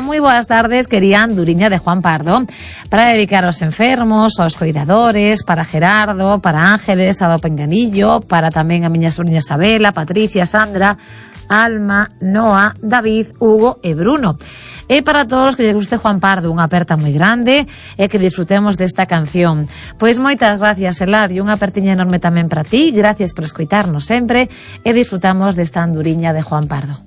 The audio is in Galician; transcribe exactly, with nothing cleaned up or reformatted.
moi boas tardes, quería anduriña de Juan Pardo para dedicar aos enfermos, aos cuidadores, para Gerardo, para Ángeles, a do Penganillo, para tamén a miña sobrinha Isabela, Patricia, Sandra, Alma, Noa, David, Hugo e Bruno. E para todos os que lles guste Juan Pardo, unha aperta moi grande e que disfrutemos desta canción. Pois moitas gracias, Eladio, unha apertiña enorme tamén para ti, gracias por escoitarnos sempre e disfrutamos desta anduriña de Juan Pardo.